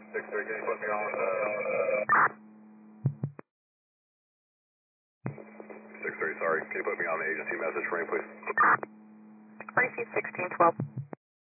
6-3, can you put me on 6-3, sorry. Can you put me on the agency message frame, please? Receive 1612.